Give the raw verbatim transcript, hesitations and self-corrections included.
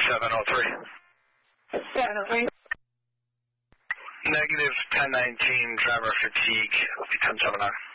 seven oh three. seven oh three. Negative ten nineteen, driver fatigue, ten seven nine.